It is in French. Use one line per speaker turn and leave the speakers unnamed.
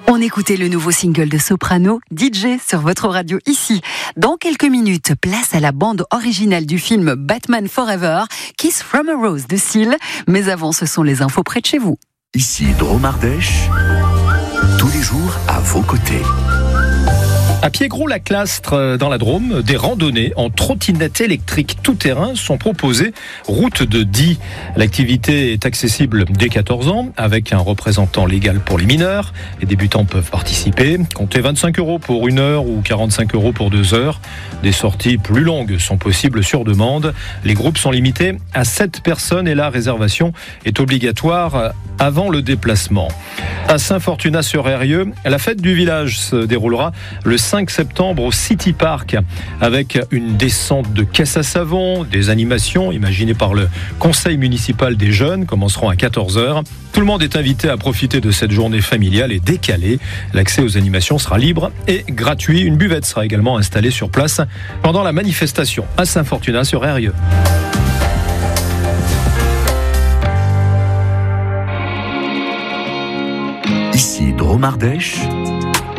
On écoutait le nouveau single de Soprano, DJ, sur votre radio ici. Dans quelques minutes, place à la bande originale du film Batman Forever, Kiss from a Rose de Seal. Mais avant, ce sont les infos près de chez vous.
Ici Drôme-Ardèche, tous les jours à vos côtés.
À Piégros-Laclastre, dans la Drôme, des randonnées en trottinette électrique tout-terrain sont proposées route de Die. L'activité est accessible dès 14 ans avec un représentant légal pour les mineurs. Les débutants peuvent participer. Comptez 25 € pour 1 heure ou 45 € pour 2 heures. Des sorties plus longues sont possibles sur demande. Les groupes sont limités à 7 personnes et la réservation est obligatoire avant le déplacement. À Saint-Fortunat-sur-Eyrieux, la fête du village se déroulera le 5 septembre au City Park avec une descente de caisse à savon, des animations imaginées par le conseil municipal des jeunes commenceront à 14h. Tout le monde est invité à profiter de cette journée familiale et décalée. L'accès aux animations sera libre et gratuit. Une buvette sera également installée sur place pendant la manifestation à Saint-Fortunat-sur-Eyrieux.
Ici Drôme-Ardèche,